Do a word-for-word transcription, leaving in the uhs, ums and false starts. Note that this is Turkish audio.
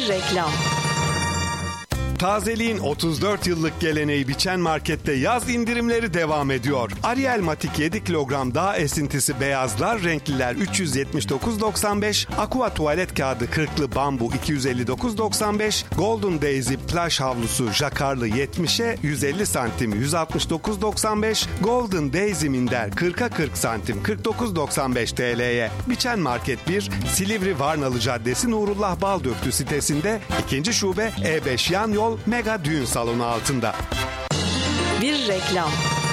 Bir reklam. Tazeliğin otuz dört yıllık geleneği Biçen Market'te yaz indirimleri devam ediyor. Ariel Matik yedi kilogram dağ esintisi beyazlar, renkliler üç yüz yetmiş dokuz doksan beş, Aqua tuvalet kağıdı kırklı bambu iki yüz elli dokuz doksan beş, Golden Daisy plaj havlusu jakarlı yetmişe yüz elli santim yüz altmış dokuz doksan beş, Golden Daisy minder kırka kırk santim kırk dokuz doksan beş T L'ye. Biçen Market bir, Silivri Varnalı Caddesi Nurullah Baldöktü sitesinde, ikinci şube E beş yan yol Mega Düğün Salonu altında. Bir reklam.